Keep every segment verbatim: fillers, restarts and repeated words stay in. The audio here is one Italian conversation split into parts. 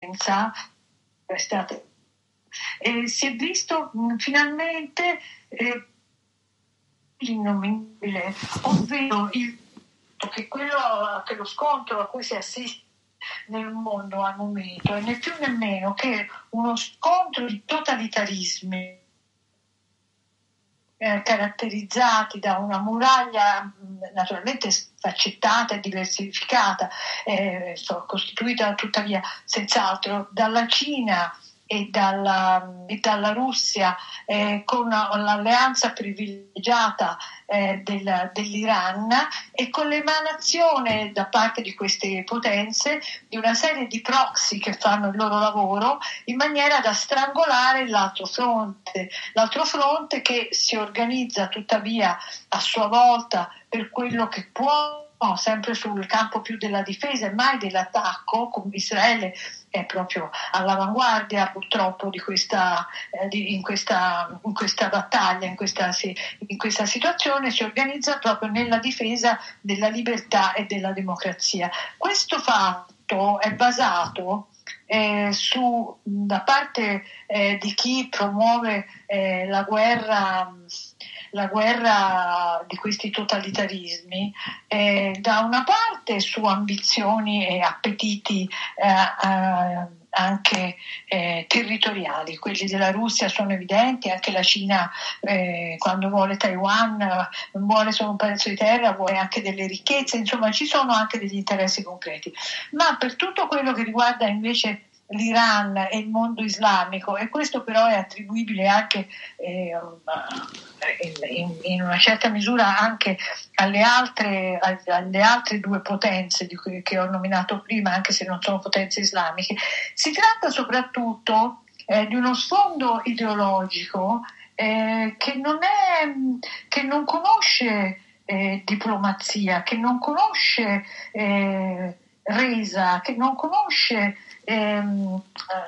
è stata, e si è visto mh, finalmente eh, l'innominabile, ovvero il, che, quello, che lo scontro a cui si assiste nel mondo al momento è né più né meno che uno scontro di totalitarismi eh, caratterizzati da una muraglia mh, naturalmente sfaccettata e diversificata, eh, costituita tuttavia senz'altro dalla Cina e dalla, e dalla Russia, eh, con l'alleanza privilegiata eh, del, dell'Iran e con l'emanazione da parte di queste potenze di una serie di proxy che fanno il loro lavoro in maniera da strangolare l'altro fronte, l'altro fronte che si organizza tuttavia a sua volta per quello che può, sempre sul campo più della difesa e mai dell'attacco, con Israele è proprio all'avanguardia purtroppo di questa, eh, di, in, questa, in questa battaglia, in questa, in questa situazione, si organizza proprio nella difesa della libertà e della democrazia. Questo fatto è basato eh, su, da parte eh, di chi promuove eh, la guerra la guerra di questi totalitarismi, eh, da una parte su ambizioni e appetiti eh, eh, anche eh, territoriali. Quelli della Russia sono evidenti, anche la Cina eh, quando vuole Taiwan non vuole solo un pezzo di terra, vuole anche delle ricchezze, insomma ci sono anche degli interessi concreti. Ma per tutto quello che riguarda invece l'Iran e il mondo islamico, e questo però è attribuibile anche eh, in, in una certa misura anche alle altre, alle altre due potenze di cui, che ho nominato prima, anche se non sono potenze islamiche. Si tratta soprattutto eh, di uno sfondo ideologico eh, che non è, che non conosce eh, diplomazia, che non conosce eh, resa, che non conosce ehm,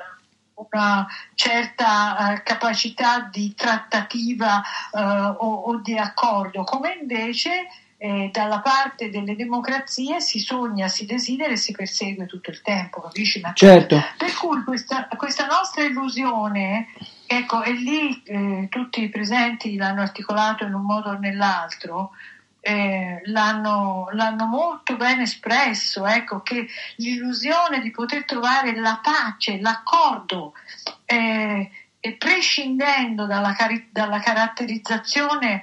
una certa eh, capacità di trattativa eh, o, o di accordo, come invece eh, dalla parte delle democrazie si sogna, si desidera e si persegue tutto il tempo, capisci? Ma certo. Per cui questa, questa nostra illusione, ecco, e lì eh, tutti i presenti l'hanno articolato in un modo o nell'altro, Eh, l'hanno, l'hanno molto bene espresso, ecco, che l'illusione di poter trovare la pace, l'accordo, eh, e prescindendo dalla, cari- dalla caratterizzazione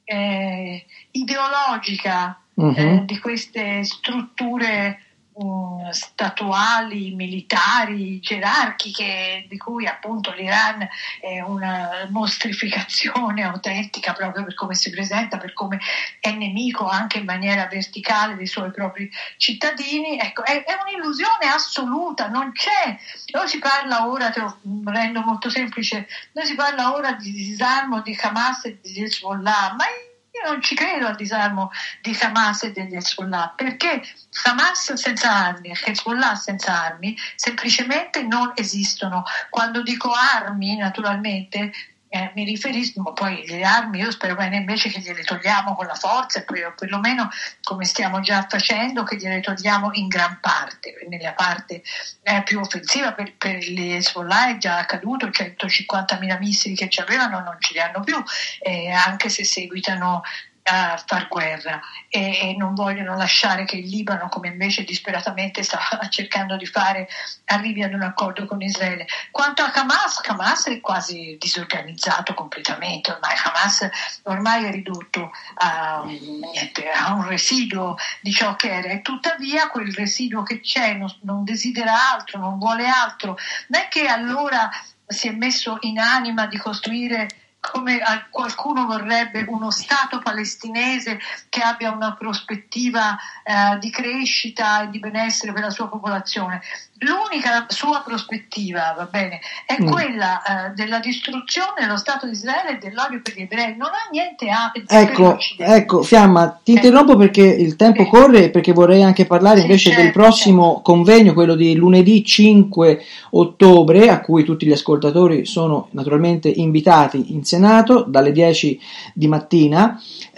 eh, ideologica uh-huh. eh, di queste strutture um, statuali, militari, gerarchiche, di cui appunto l'Iran è una mostrificazione autentica proprio per come si presenta, per come è nemico anche in maniera verticale dei suoi propri cittadini. Ecco, è, è un'illusione assoluta, non c'è. Noi si parla ora, te lo rendo molto semplice, noi si parla ora di disarmo di Hamas e di Hezbollah, ma io non ci credo al disarmo di Hamas e degli Hezbollah, perché Hamas senza armi e Hezbollah senza armi semplicemente non esistono. Quando dico armi, naturalmente eh, mi riferisco, poi le armi io spero bene invece che gliele togliamo con la forza, e poi perlomeno come stiamo già facendo, che gliele togliamo in gran parte, nella parte eh, più offensiva. Per, per gli Hezbollah è già accaduto, centocinquantamila missili che ci avevano non ce li hanno più, eh, anche se seguitano a far guerra, e, e non vogliono lasciare che il Libano, come invece disperatamente sta cercando di fare, arrivi ad un accordo con Israele. Quanto a Hamas, Hamas è quasi disorganizzato completamente, ormai Hamas ormai è ridotto a, niente, a un residuo di ciò che era, e tuttavia quel residuo che c'è non, non desidera altro, non vuole altro. Non è che allora si è messo in anima di costruire, come qualcuno vorrebbe, uno Stato palestinese che abbia una prospettiva eh, di crescita e di benessere per la sua popolazione. L'unica sua prospettiva, va bene, è mm. quella eh, della distruzione dello Stato di Israele e dell'odio per gli ebrei. Non ha niente a ecco, ecco Fiamma, ti interrompo perché il tempo eh. corre, e perché vorrei anche parlare sì, invece certo, del prossimo certo. convegno, quello di lunedì cinque ottobre, a cui tutti gli ascoltatori sono naturalmente invitati in Senato dalle dieci di mattina,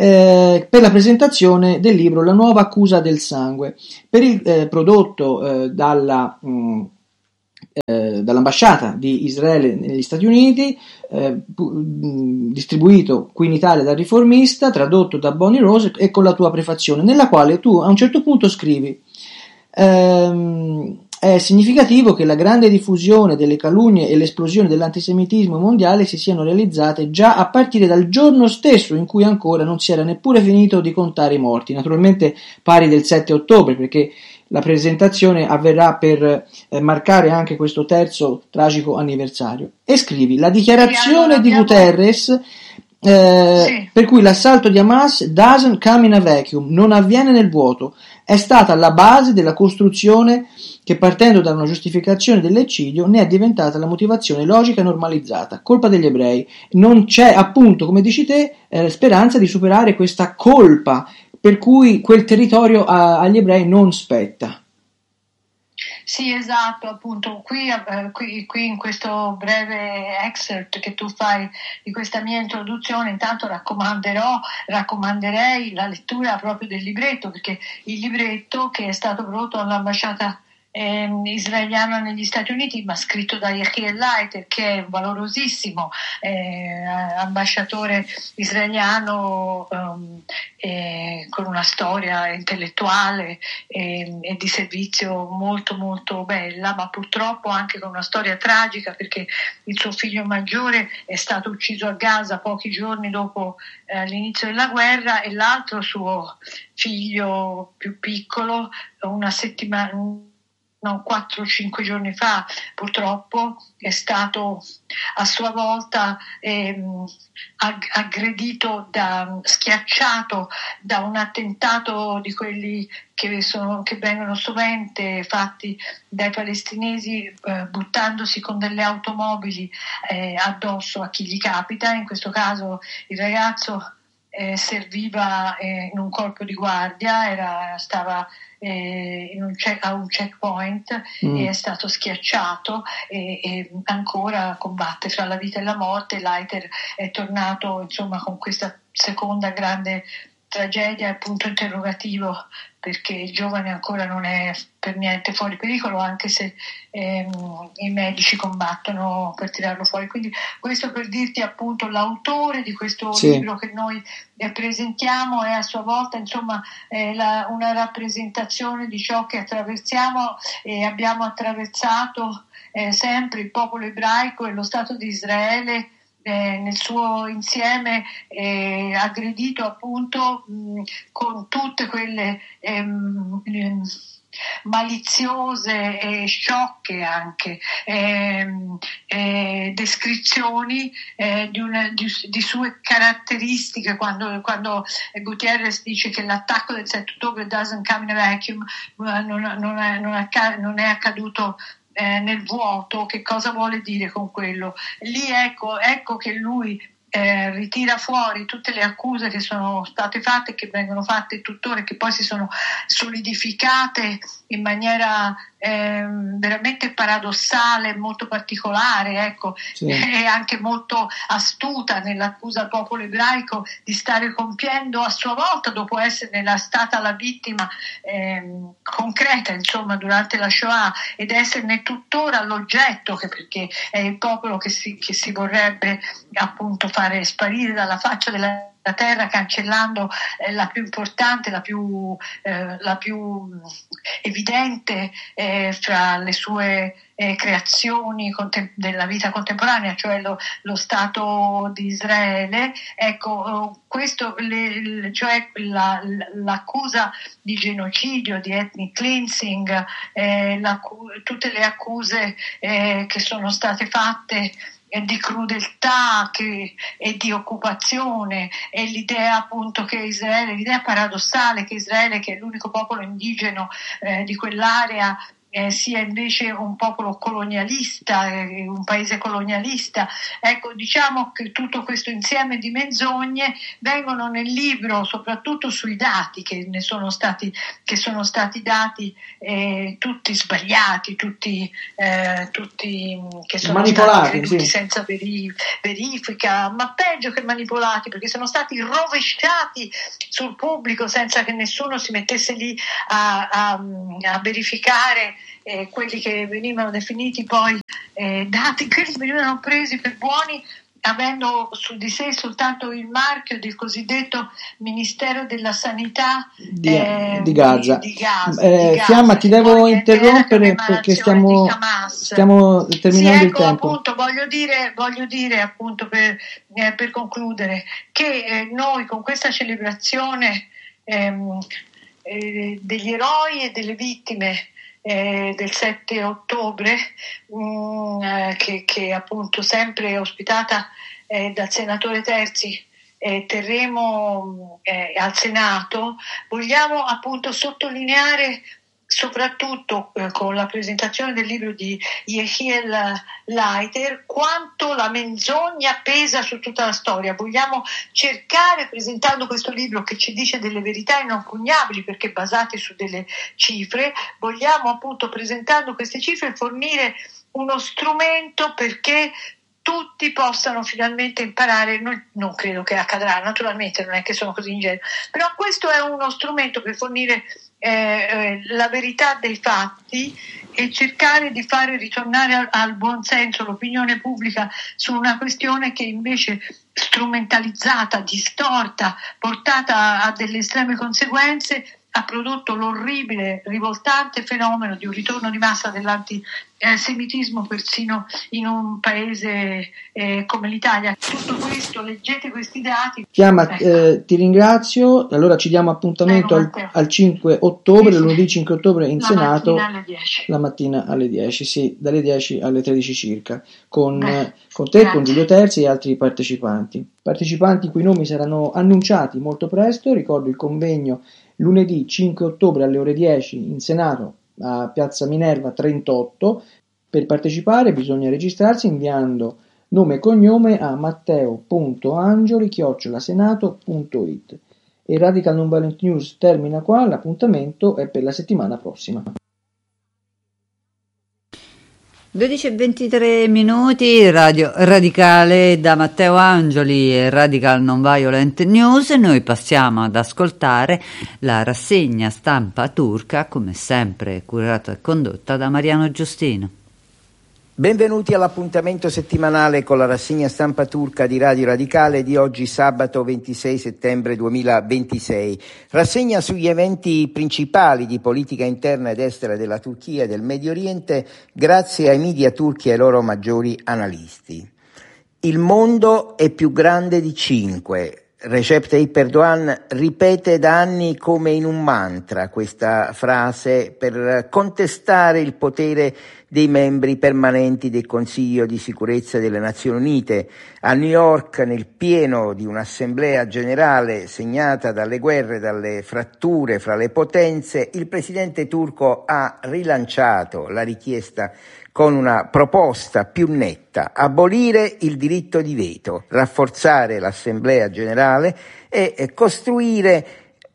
eh, per la presentazione del libro La nuova accusa del sangue, per il eh, prodotto eh, dalla mh, eh, dall'ambasciata di Israele negli Stati Uniti, eh, distribuito qui in Italia dal Riformista, tradotto da Bonnie Rose e con la tua prefazione, nella quale tu a un certo punto scrivi: ehm, è significativo che la grande diffusione delle calunnie e l'esplosione dell'antisemitismo mondiale si siano realizzate già a partire dal giorno stesso in cui ancora non si era neppure finito di contare i morti. Naturalmente pari del sette ottobre, perché la presentazione avverrà per eh, marcare anche questo terzo tragico anniversario. E scrivi: la dichiarazione di Guterres eh, sì. per cui l'assalto di Hamas doesn't come in a vacuum, non avviene nel vuoto, è stata la base della costruzione che, partendo da una giustificazione dell'eccidio, ne è diventata la motivazione logica e normalizzata. Colpa degli ebrei. Non c'è, appunto, come dici te, eh, speranza di superare questa colpa per cui quel territorio a, agli ebrei non spetta. Sì, esatto, appunto, qui, eh, qui, qui in questo breve excerpt che tu fai di questa mia introduzione, intanto raccomanderò, raccomanderei la lettura proprio del libretto, perché il libretto che è stato prodotto all'ambasciata eh, israeliana negli Stati Uniti, ma scritto da Yechiel Leiter, che è un valorosissimo eh, ambasciatore israeliano um, eh, con una storia intellettuale eh, e di servizio molto molto bella, ma purtroppo anche con una storia tragica, perché il suo figlio maggiore è stato ucciso a Gaza pochi giorni dopo eh, l'inizio della guerra, e l'altro suo figlio più piccolo una settimana No, quattro o cinque giorni fa, purtroppo, è stato a sua volta ehm, aggredito, da, schiacciato da un attentato di quelli che, sono, che vengono sovente fatti dai palestinesi, eh, buttandosi con delle automobili eh, addosso a chi gli capita. In questo caso il ragazzo eh, serviva eh, in un corpo di guardia, era, stava in un check, a un checkpoint mm. e è stato schiacciato e, e ancora combatte fra la vita e la morte. Leiter è tornato, insomma, con questa seconda grande tragedia e punto interrogativo, perché il giovane ancora non è per niente fuori pericolo, anche se ehm, i medici combattono per tirarlo fuori. Quindi questo per dirti, appunto, l'autore di questo sì. libro che noi eh, presentiamo è a sua volta, insomma, eh, la, una rappresentazione di ciò che attraversiamo e abbiamo attraversato eh, sempre il popolo ebraico e lo Stato di Israele Eh, nel suo insieme, eh, aggredito appunto mh, con tutte quelle ehm, ehm, maliziose e sciocche anche ehm, eh, descrizioni eh, di, una, di, di sue caratteristiche. Quando, quando Guterres dice che l'attacco del sette ottobre doesn't come in a vacuum, non, non, è, non, è, non è accaduto Eh, nel vuoto. Che cosa vuole dire con quello? Lì ecco, ecco che lui eh, ritira fuori tutte le accuse che sono state fatte, che vengono fatte tuttora, che poi si sono solidificate in maniera eh, veramente paradossale, molto particolare, ecco, sì. e anche molto astuta nell'accusa al popolo ebraico di stare compiendo a sua volta, dopo essere stata la vittima eh, concreta, insomma, durante la Shoah, ed esserne tuttora l'oggetto, che perché è il popolo che si, che si vorrebbe appunto fare sparire dalla faccia della la terra, cancellando eh, la più importante, la più, eh, la più evidente eh, fra le sue eh, creazioni contem- della vita contemporanea, cioè lo, lo Stato di Israele. Ecco, questo, le, le, cioè la, l'accusa di genocidio, di ethnic cleansing, eh, tutte le accuse eh, che sono state fatte di crudeltà che, e di occupazione, e l'idea appunto che Israele, l'idea paradossale che Israele, che è l'unico popolo indigeno eh, di quell'area, eh, sia invece un popolo colonialista, eh, un paese colonialista. Ecco, diciamo che tutto questo insieme di menzogne vengono nel libro, soprattutto sui dati che ne sono stati, che sono stati dati, eh, tutti sbagliati, tutti, eh, tutti che sono manipolati, stati creduti sì. senza veri- verifica, ma peggio che manipolati, perché sono stati rovesciati sul pubblico senza che nessuno si mettesse lì a, a, a verificare eh, quelli che venivano definiti poi eh, dati, quelli che venivano presi per buoni, avendo su di sé soltanto il marchio del cosiddetto Ministero della Sanità di, eh, di Gaza. Di, di Gaza, eh, di Gaza Fiamma, ti devo interrompere perché stiamo, stiamo terminando sì, il ecco, tempo. Appunto, voglio dire, voglio dire appunto per, eh, per concludere che eh, noi con questa celebrazione ehm, eh, degli eroi e delle vittime Eh, del sette ottobre, mh, eh, che, che appunto sempre ospitata eh, dal senatore Terzi, eh, terremo eh, al Senato, vogliamo appunto sottolineare soprattutto eh, con la presentazione del libro di Yehiel Leiter, quanto la menzogna pesa su tutta la storia. Vogliamo cercare, presentando questo libro che ci dice delle verità inoppugnabili perché basate su delle cifre, vogliamo appunto, presentando queste cifre, fornire uno strumento perché tutti possano finalmente imparare. Non, non credo che accadrà, naturalmente non è che sono così ingenuo, però questo è uno strumento per fornire eh, eh, la verità dei fatti e cercare di fare ritornare al, al buon senso l'opinione pubblica su una questione che invece strumentalizzata, distorta, portata a delle estreme conseguenze, ha prodotto l'orribile, rivoltante fenomeno di un ritorno di massa dell'antisemitismo persino in un paese eh, come l'Italia. Tutto questo, leggete questi dati. Fiamma, ecco. eh, ti ringrazio, allora ci diamo appuntamento al, al cinque ottobre, sì, sì. lunedì cinque ottobre in la Senato, mattina alle dieci. La mattina alle dieci, sì, dalle dieci alle tredici circa, con, Beh, con te, grazie. con Giulio Terzi e altri partecipanti. Partecipanti i cui nomi saranno annunciati molto presto. Ricordo il convegno lunedì cinque ottobre alle ore dieci in Senato a Piazza Minerva trentotto. Per partecipare bisogna registrarsi inviando nome e cognome a matteo punto angioli chiocciola senato punto it. E Radical Nonviolent News termina qua, l'appuntamento è per la settimana prossima. dodici e ventitré minuti, Radio Radicale da Matteo Angioli e Radical Nonviolent News. Noi passiamo ad ascoltare la rassegna stampa turca, come sempre curata e condotta da Mariano Giustino. Benvenuti all'appuntamento settimanale con la rassegna stampa turca di Radio Radicale di oggi sabato ventisei settembre duemilaventisei. Rassegna sugli eventi principali di politica interna ed estera della Turchia e del Medio Oriente grazie ai media turchi e ai loro maggiori analisti. Il mondo è più grande di cinque. Recep Tayyip Erdogan ripete da anni come in un mantra questa frase per contestare il potere dei membri permanenti del Consiglio di sicurezza delle Nazioni Unite. A New York, nel pieno di un'assemblea generale segnata dalle guerre e dalle fratture fra le potenze, il presidente turco ha rilanciato la richiesta con una proposta più netta: abolire il diritto di veto, rafforzare l'Assemblea generale e costruire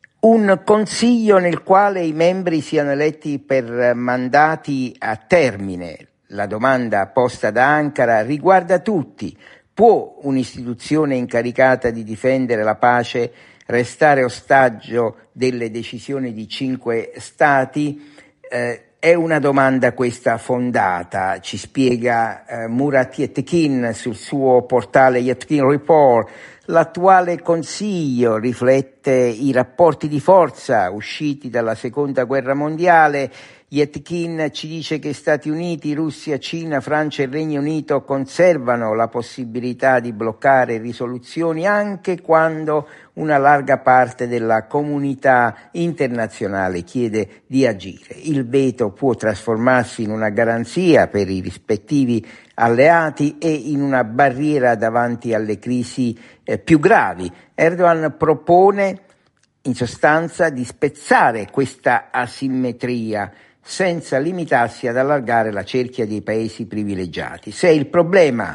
un consiglio nel quale i membri siano eletti per mandati a termine. La domanda posta da Ankara riguarda tutti: può un'istituzione incaricata di difendere la pace restare ostaggio delle decisioni di cinque stati? Eh, È una domanda questa fondata, ci spiega eh, Murat Yetkin sul suo portale Yetkin Report. L'attuale Consiglio riflette i rapporti di forza usciti dalla Seconda Guerra Mondiale. Yetkin ci dice che Stati Uniti, Russia, Cina, Francia e Regno Unito conservano la possibilità di bloccare risoluzioni anche quando una larga parte della comunità internazionale chiede di agire. Il veto può trasformarsi in una garanzia per i rispettivi alleati e in una barriera davanti alle crisi eh, più gravi. Erdogan propone in sostanza di spezzare questa asimmetria senza limitarsi ad allargare la cerchia dei paesi privilegiati. Se il problema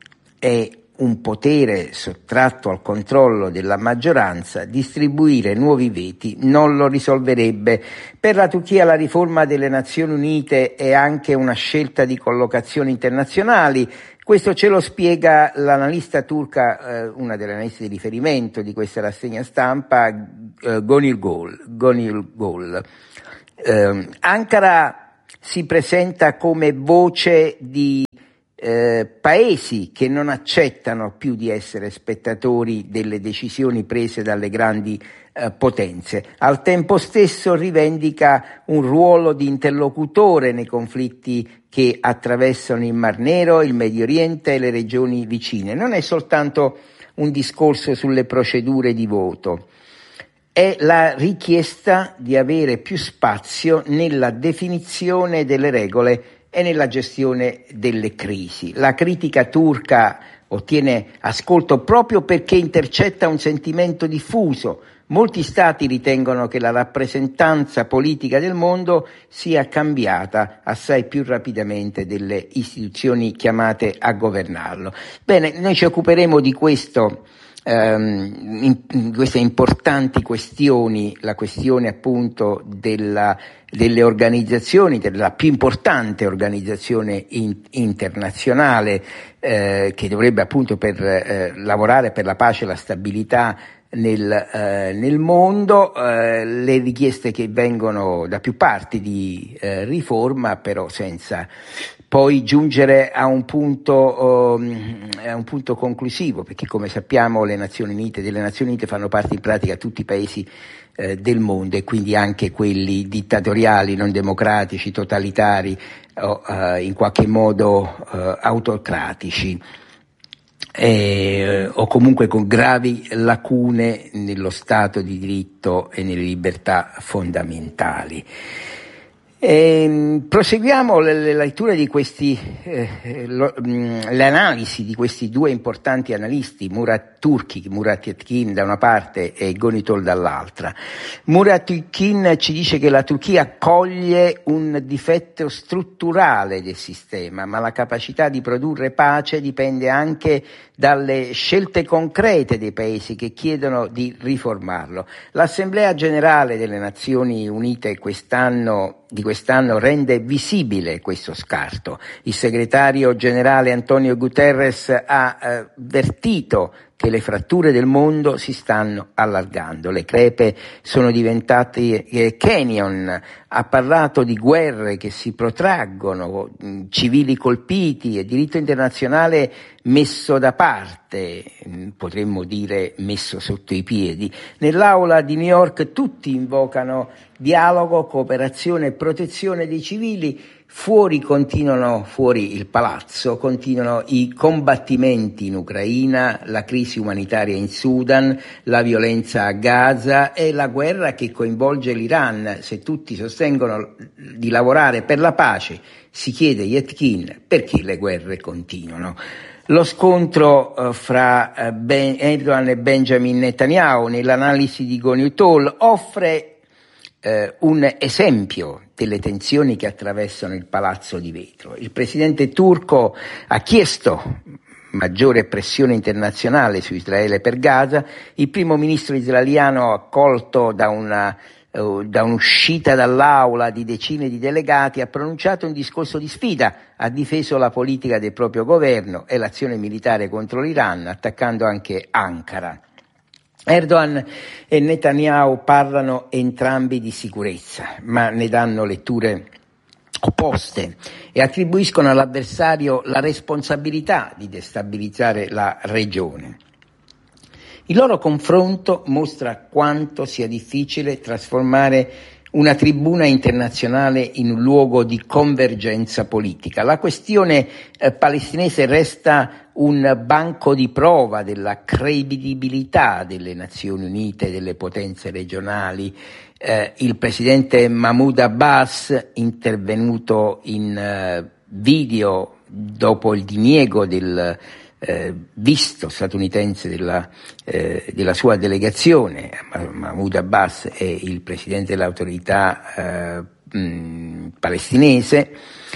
è un potere sottratto al controllo della maggioranza, distribuire nuovi veti non lo risolverebbe. Per la Turchia la riforma delle Nazioni Unite è anche una scelta di collocazioni internazionali. Questo ce lo spiega l'analista turca, eh, una delle analiste di riferimento di questa rassegna stampa, eh, Gonil Gol. Gonil Gol. Eh, Ankara si presenta come voce di eh, paesi che non accettano più di essere spettatori delle decisioni prese dalle grandi eh, potenze. Al tempo stesso rivendica un ruolo di interlocutore nei conflitti che attraversano il Mar Nero, il Medio Oriente e le regioni vicine. Non è soltanto un discorso sulle procedure di voto, è la richiesta di avere più spazio nella definizione delle regole e nella gestione delle crisi. La critica turca ottiene ascolto proprio perché intercetta un sentimento diffuso. Molti stati ritengono che la rappresentanza politica del mondo sia cambiata assai più rapidamente delle istituzioni chiamate a governarlo. Bene, noi ci occuperemo di questo, ehm, in, in queste importanti questioni, la questione appunto della, delle organizzazioni, della più importante organizzazione in, internazionale eh, che dovrebbe appunto per eh, lavorare per la pace e la stabilità Nel, eh, nel mondo, eh, le richieste che vengono da più parti di eh, riforma, però senza poi giungere a un punto um, a un punto conclusivo, perché come sappiamo le Nazioni Unite, delle Nazioni Unite fanno parte in pratica tutti i paesi eh, del mondo e quindi anche quelli dittatoriali, non democratici, totalitari o eh, in qualche modo eh, autocratici. Eh, o comunque con gravi lacune nello Stato di diritto e nelle libertà fondamentali. Eh, proseguiamo le, le letture di questi, eh, lo, mh, le analisi di questi due importanti analisti, Murat Turki, Murat Yetkin da una parte e Gonitol dall'altra. Murat Yetkin ci dice che la Turchia coglie un difetto strutturale del sistema, ma la capacità di produrre pace dipende anche dalle scelte concrete dei paesi che chiedono di riformarlo. L'Assemblea Generale delle Nazioni Unite quest'anno di quest'anno rende visibile questo scarto. Il segretario generale Antonio Guterres ha eh, avvertito che le fratture del mondo si stanno allargando, le crepe sono diventate eh, canyon, ha parlato di guerre che si protraggono, mh, civili colpiti e diritto internazionale messo da parte, mh, potremmo dire messo sotto i piedi. Nell'aula di New York tutti invocano dialogo, cooperazione e protezione dei civili. Fuori continuano, fuori il palazzo, continuano i combattimenti in Ucraina, la crisi umanitaria in Sudan, la violenza a Gaza e la guerra che coinvolge l'Iran. Se tutti sostengono di lavorare per la pace, si chiede Yetkin perché le guerre continuano. Lo scontro uh, fra uh, ben, Erdogan e Benjamin Netanyahu nell'analisi di Gonitol offre Uh, un esempio delle tensioni che attraversano il palazzo di vetro. Il presidente turco ha chiesto maggiore pressione internazionale su Israele per Gaza. Il primo ministro israeliano, accolto da una uh, da un'uscita dall'aula di decine di delegati, ha pronunciato un discorso di sfida, ha difeso la politica del proprio governo e l'azione militare contro l'Iran, attaccando anche Ankara. Erdogan e Netanyahu parlano entrambi di sicurezza, ma ne danno letture opposte e attribuiscono all'avversario la responsabilità di destabilizzare la regione. Il loro confronto mostra quanto sia difficile trasformare una tribuna internazionale in un luogo di convergenza politica. La questione eh, palestinese resta un banco di prova della credibilità delle Nazioni Unite e delle potenze regionali. Eh, il presidente Mahmoud Abbas, intervenuto in eh, video dopo il diniego del Eh, visto statunitense della, eh, della sua delegazione, Mahmoud Abbas è il presidente dell'autorità eh, mh, palestinese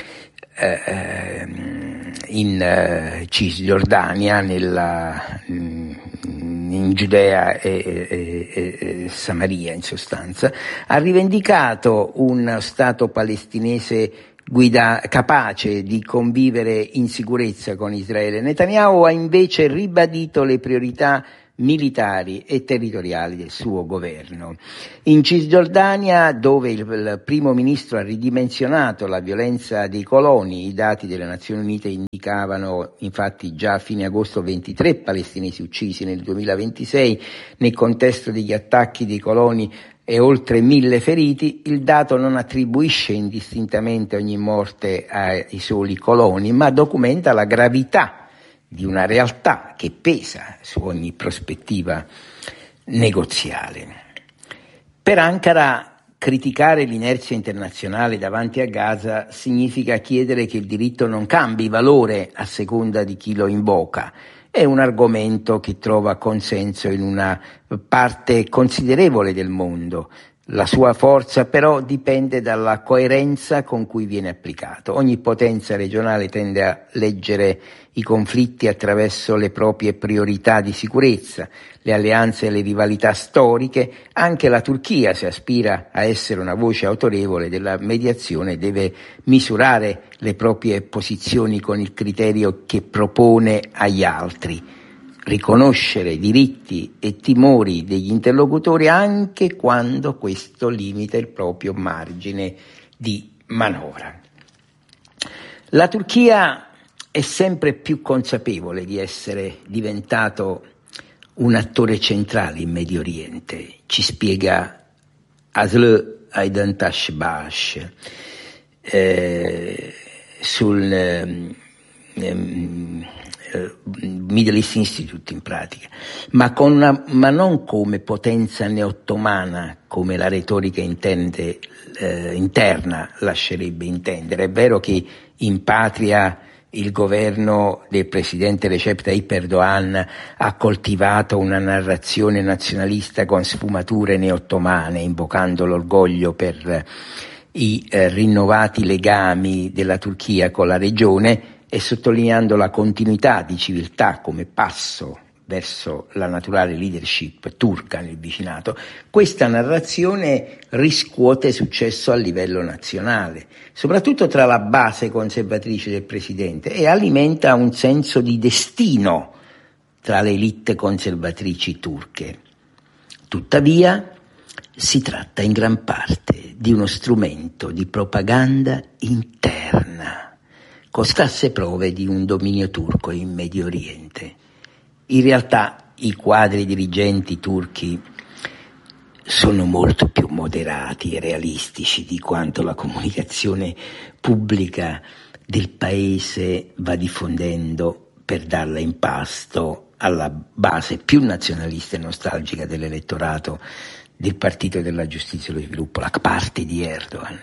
eh, in eh, Cisgiordania, nella, mh, in Giudea e, e, e, e Samaria in sostanza, ha rivendicato un Stato palestinese guida capace di convivere in sicurezza con Israele. Netanyahu ha invece ribadito le priorità militari e territoriali del suo governo. In Cisgiordania, dove il, il primo ministro ha ridimensionato la violenza dei coloni, i dati delle Nazioni Unite indicavano infatti già a fine agosto ventitré palestinesi uccisi nel duemilaventisei nel contesto degli attacchi dei coloni e oltre mille feriti, il dato non attribuisce indistintamente ogni morte ai soli coloni, ma documenta la gravità di una realtà che pesa su ogni prospettiva negoziale. Per Ankara, criticare l'inerzia internazionale davanti a Gaza significa chiedere che il diritto non cambi valore a seconda di chi lo invoca. È un argomento che trova consenso in una parte considerevole del mondo. La sua forza però dipende dalla coerenza con cui viene applicato. Ogni potenza regionale tende a leggere i conflitti attraverso le proprie priorità di sicurezza, le alleanze e le rivalità storiche. Anche la Turchia, se aspira a essere una voce autorevole della mediazione, deve misurare le proprie posizioni con il criterio che propone agli altri. Riconoscere diritti e timori degli interlocutori anche quando questo limita il proprio margine di manovra. La Turchia è sempre più consapevole di essere diventato un attore centrale in Medio Oriente, ci spiega Aslı Aydantaş eh, sul eh, eh, Middle East Institute in pratica, ma, con una, ma non come potenza neottomana come la retorica intende, eh, interna lascerebbe intendere. È vero che in patria il governo del presidente Recep Tayyip Erdogan ha coltivato una narrazione nazionalista con sfumature neottomane, invocando l'orgoglio per i eh, rinnovati legami della Turchia con la regione e sottolineando la continuità di civiltà come passo verso la naturale leadership turca nel vicinato. Questa narrazione riscuote successo a livello nazionale, soprattutto tra la base conservatrice del presidente, e alimenta un senso di destino tra le elite conservatrici turche. Tuttavia, si tratta in gran parte di uno strumento di propaganda interna, con scarse prove di un dominio turco in Medio Oriente. In realtà i quadri dirigenti turchi sono molto più moderati e realistici di quanto la comunicazione pubblica del paese va diffondendo per darla in pasto alla base più nazionalista e nostalgica dell'elettorato del Partito della Giustizia e dello Sviluppo, la parte di Erdogan.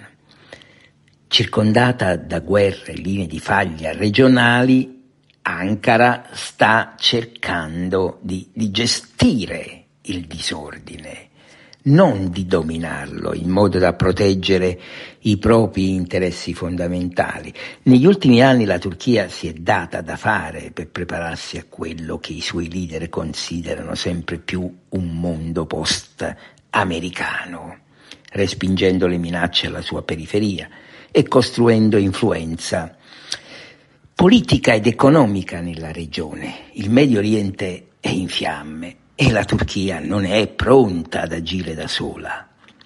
Circondata da guerre e linee di faglia regionali, Ankara sta cercando di, di gestire il disordine, non di dominarlo in modo da proteggere i propri interessi fondamentali. Negli ultimi anni la Turchia si è data da fare per prepararsi a quello che i suoi leader considerano sempre più un mondo post-americano, respingendo le minacce alla sua periferia e costruendo influenza politica ed economica nella regione. Il Medio Oriente è in fiamme e la Turchia non è pronta ad agire da sola.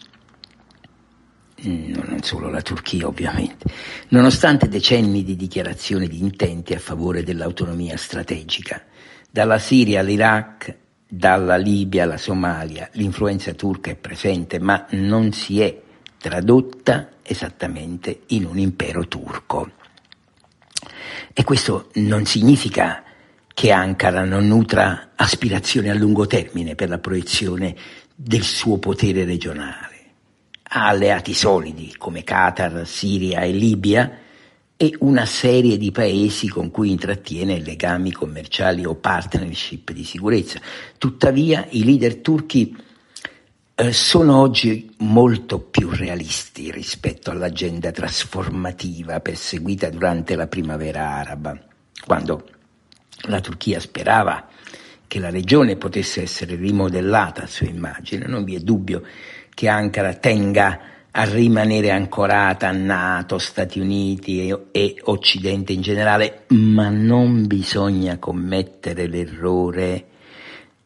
Non solo la Turchia, ovviamente. Nonostante decenni di dichiarazioni di intenti a favore dell'autonomia strategica, dalla Siria all'Iraq, dalla Libia alla Somalia, l'influenza turca è presente, ma non si è tradotta esattamente in un impero turco. E questo non significa che Ankara non nutra aspirazioni a lungo termine per la proiezione del suo potere regionale. Ha alleati solidi come Qatar, Siria e Libia e una serie di paesi con cui intrattiene legami commerciali o partnership di sicurezza. Tuttavia i leader turchi eh, sono oggi molto più realisti rispetto all'agenda trasformativa perseguita durante la primavera araba, quando la Turchia sperava che la regione potesse essere rimodellata a sua immagine. Non vi è dubbio che Ankara tenga a rimanere ancorata a NATO, Stati Uniti e, e Occidente in generale, ma non bisogna commettere l'errore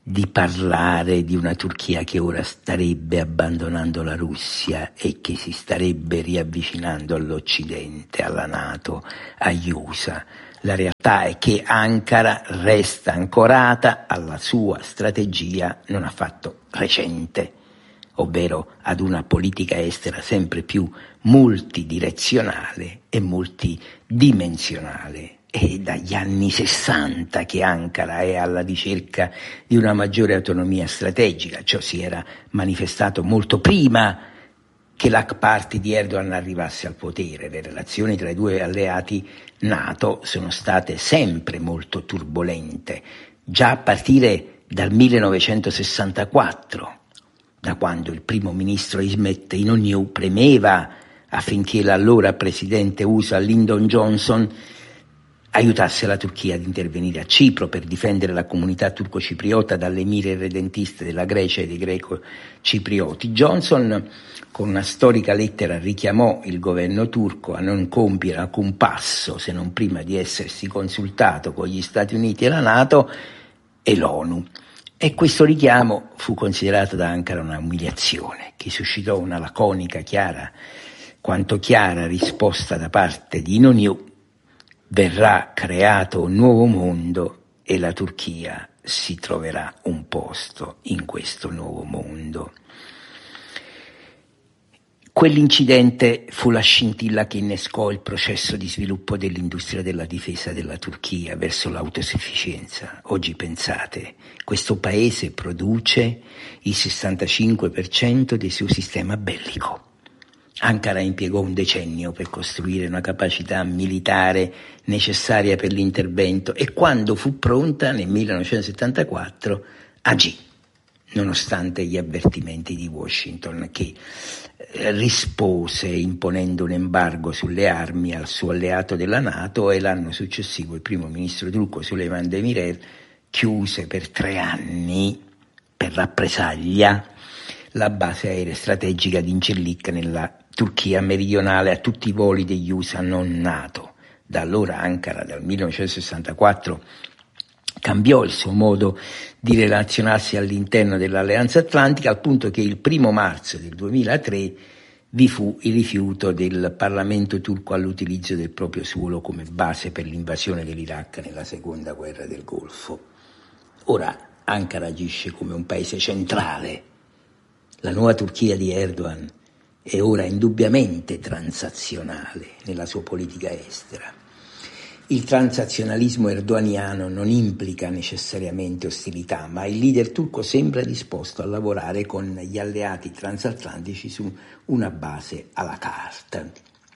di parlare di una Turchia che ora starebbe abbandonando la Russia e che si starebbe riavvicinando all'Occidente, alla NATO, agli U S A. La realtà è che Ankara resta ancorata alla sua strategia non affatto recente, ovvero ad una politica estera sempre più multidirezionale e multidimensionale. È dagli anni sessanta che Ankara è alla ricerca di una maggiore autonomia strategica. Ciò si era manifestato molto prima che l'A K Party di Erdogan arrivasse al potere. Le relazioni tra i due alleati NATO sono state sempre molto turbolente, già a partire dal millenovecentosessantaquattro, da quando il primo ministro Ismet Inonu premeva affinché l'allora presidente U S A Lyndon Johnson aiutasse la Turchia ad intervenire a Cipro per difendere la comunità turco-cipriota dalle mire irredentiste della Grecia e dei greco-ciprioti. Johnson, con una storica lettera, richiamò il governo turco a non compiere alcun passo se non prima di essersi consultato con gli Stati Uniti e la NATO e l'ONU. E questo richiamo fu considerato da Ankara una umiliazione, che suscitò una laconica, chiara, quanto chiara risposta da parte di Inonu: verrà creato un nuovo mondo e la Turchia si troverà un posto in questo nuovo mondo. Quell'incidente fu la scintilla che innescò il processo di sviluppo dell'industria della difesa della Turchia verso l'autosufficienza. Oggi pensate, questo paese produce il sessantacinque per cento del suo sistema bellico. Ankara impiegò un decennio per costruire una capacità militare necessaria per l'intervento e quando fu pronta nel millenovecentosettantaquattro agì, nonostante gli avvertimenti di Washington, che rispose imponendo un embargo sulle armi al suo alleato della NATO, e l'anno successivo il primo ministro turco Süleyman Demirel chiuse per tre anni, per rappresaglia, la base aerea strategica di Incirlik nella Turchia meridionale a tutti i voli degli U S A non NATO. Da allora Ankara, dal millenovecentosessantaquattro, cambiò il suo modo di relazionarsi all'interno dell'Alleanza Atlantica, al punto che il primo marzo del duemilatré vi fu il rifiuto del Parlamento turco all'utilizzo del proprio suolo come base per l'invasione dell'Iraq nella seconda guerra del Golfo. Ora Ankara agisce come un paese centrale. La nuova Turchia di Erdogan è ora indubbiamente transazionale nella sua politica estera. Il transazionalismo erdoganiano non implica necessariamente ostilità, ma il leader turco sembra disposto a lavorare con gli alleati transatlantici su una base à la carte.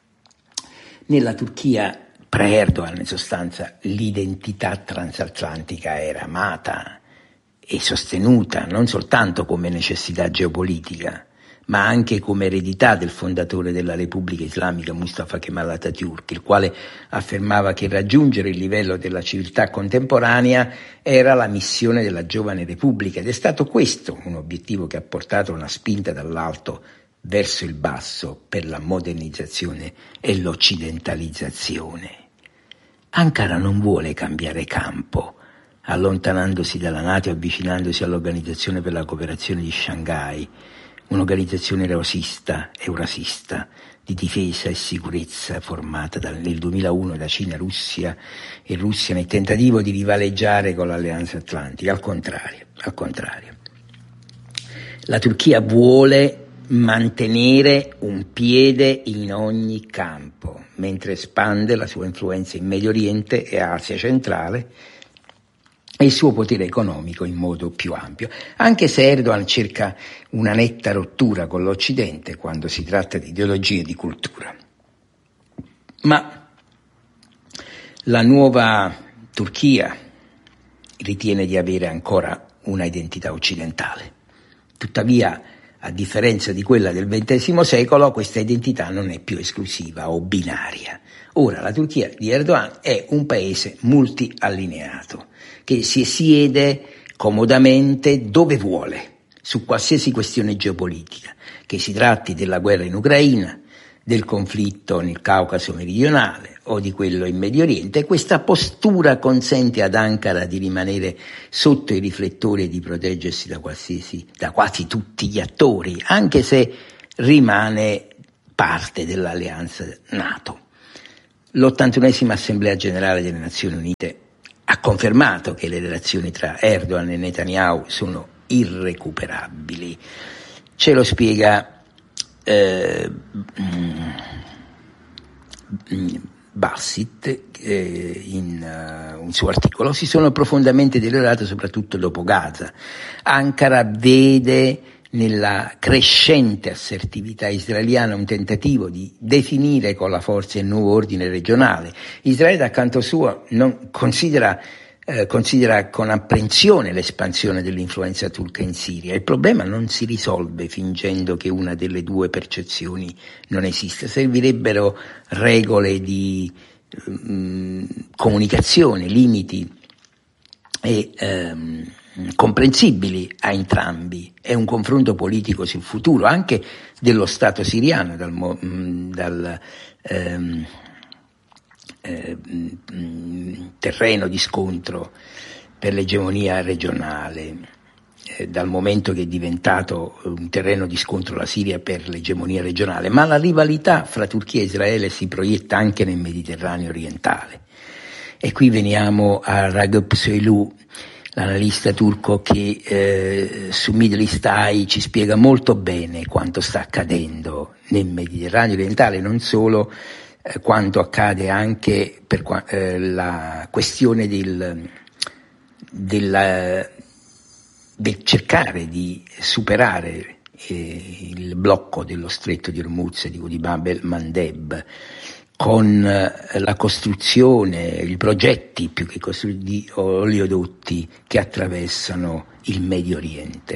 Nella Turchia pre-Erdogan, in sostanza, l'identità transatlantica era amata e sostenuta non soltanto come necessità geopolitica, ma anche come eredità del fondatore della Repubblica Islamica Mustafa Kemal Atatürk, il quale affermava che raggiungere il livello della civiltà contemporanea era la missione della giovane Repubblica, ed è stato questo un obiettivo che ha portato una spinta dall'alto verso il basso per la modernizzazione e l'occidentalizzazione. Ankara non vuole cambiare campo, allontanandosi dalla NATO e avvicinandosi all'Organizzazione per la cooperazione di Shanghai, un'organizzazione eurasista, eurasista di difesa e sicurezza formata dal, nel duemilauno da Cina, Russia e Russia nel tentativo di rivaleggiare con l'Alleanza Atlantica. Al contrario, al contrario. La Turchia vuole mantenere un piede in ogni campo, mentre espande la sua influenza in Medio Oriente e Asia centrale e il suo potere economico in modo più ampio, anche se Erdogan cerca una netta rottura con l'Occidente quando si tratta di ideologie e di cultura. Ma la nuova Turchia ritiene di avere ancora una identità occidentale. Tuttavia, a differenza di quella del ventesimo secolo, questa identità non è più esclusiva o binaria. Ora la Turchia di Erdogan è un paese multiallineato, che si siede comodamente dove vuole, su qualsiasi questione geopolitica, che si tratti della guerra in Ucraina, del conflitto nel Caucaso meridionale o di quello in Medio Oriente. Questa postura consente ad Ankara di rimanere sotto i riflettori e di proteggersi da qualsiasi, da quasi tutti gli attori, anche se rimane parte dell'alleanza NATO. L'ottantunesima Assemblea Generale delle Nazioni Unite ha confermato che le relazioni tra Erdogan e Netanyahu sono irrecuperabili. Ce lo spiega eh, Bassett eh, in uh, un suo articolo. Si sono profondamente deteriorate soprattutto dopo Gaza. Ankara vede nella crescente assertività israeliana un tentativo di definire con la forza il nuovo ordine regionale. Israele, da canto suo, non considera, eh, considera con apprensione l'espansione dell'influenza turca in Siria. Il problema non si risolve fingendo che una delle due percezioni non esista. Servirebbero regole di mh, comunicazione, limiti e ehm, comprensibili a entrambi. È un confronto politico sul futuro anche dello Stato siriano, dal, dal ehm, ehm, terreno di scontro per l'egemonia regionale, eh, dal momento che è diventato un terreno di scontro la Siria per l'egemonia regionale, ma la rivalità fra Turchia e Israele si proietta anche nel Mediterraneo orientale. E qui veniamo a Ragıp Soylu, l'analista turco che eh, su Middle East Eye ci spiega molto bene quanto sta accadendo nel Mediterraneo orientale, non solo eh, quanto accade anche per eh, la questione del, del, del cercare di superare eh, il blocco dello stretto di Hormuz, di Bab el-Mandeb, con la costruzione, i progetti più che costruiti di oleodotti che attraversano il Medio Oriente.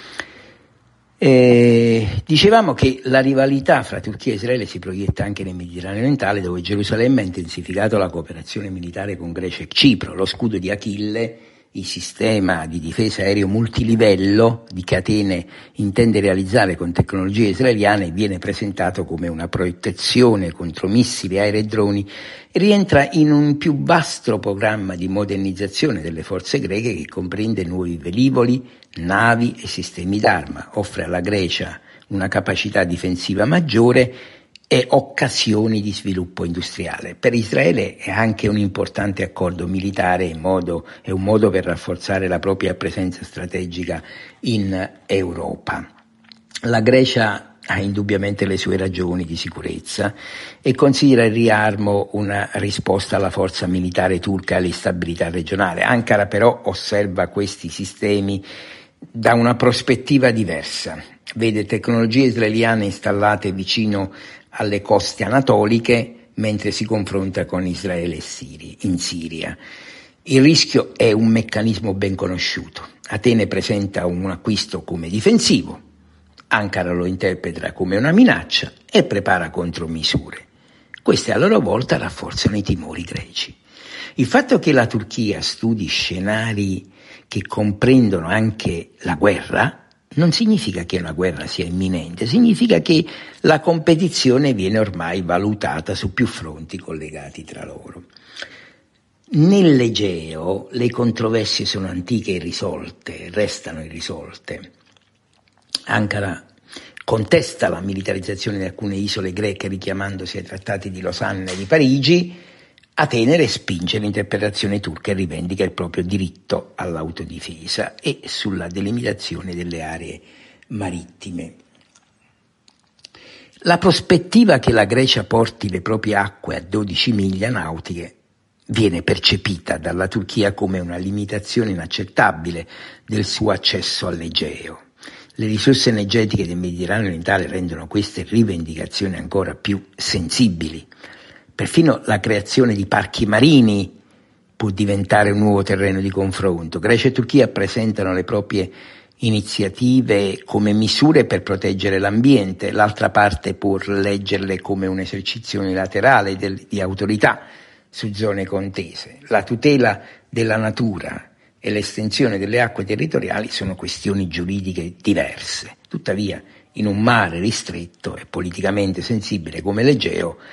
E dicevamo che la rivalità fra Turchia e Israele si proietta anche nel Mediterraneo orientale, dove Gerusalemme ha intensificato la cooperazione militare con Grecia e Cipro. Lo scudo di Achille, il sistema di difesa aereo multilivello di che Atene intende realizzare con tecnologie israeliane, viene presentato come una protezione contro missili, aerei e droni, e rientra in un più vasto programma di modernizzazione delle forze greche che comprende nuovi velivoli, navi e sistemi d'arma. Offre alla Grecia una capacità difensiva maggiore e occasioni di sviluppo industriale. Per Israele è anche un importante accordo militare, in modo, è un modo per rafforzare la propria presenza strategica in Europa. La Grecia ha indubbiamente le sue ragioni di sicurezza e considera il riarmo una risposta alla forza militare turca e all'instabilità regionale. Ankara però osserva questi sistemi da una prospettiva diversa. Vede tecnologie israeliane installate vicino alle coste anatoliche mentre si confronta con Israele e Siri, in Siria. Il rischio è un meccanismo ben conosciuto. Atene presenta un acquisto come difensivo, Ankara lo interpreta come una minaccia e prepara contromisure. Queste a loro volta rafforzano i timori greci. Il fatto che la Turchia studi scenari che comprendono anche la guerra non significa che una guerra sia imminente, significa che la competizione viene ormai valutata su più fronti collegati tra loro. Nell'Egeo le controversie sono antiche e irrisolte, restano irrisolte. Ankara contesta la militarizzazione di alcune isole greche richiamandosi ai trattati di Losanna e di Parigi. Atene respinge l'interpretazione turca e rivendica il proprio diritto all'autodifesa e sulla delimitazione delle aree marittime. La prospettiva che la Grecia porti le proprie acque a dodici miglia nautiche viene percepita dalla Turchia come una limitazione inaccettabile del suo accesso all'Egeo. Le risorse energetiche del Mediterraneo orientale rendono queste rivendicazioni ancora più sensibili. Perfino la creazione di parchi marini può diventare un nuovo terreno di confronto. Grecia e Turchia presentano le proprie iniziative come misure per proteggere l'ambiente, l'altra parte può leggerle come un'esercizio unilaterale del, di autorità su zone contese. La tutela della natura e l'estensione delle acque territoriali sono questioni giuridiche diverse. Tuttavia, in un mare ristretto e politicamente sensibile come l'Egeo,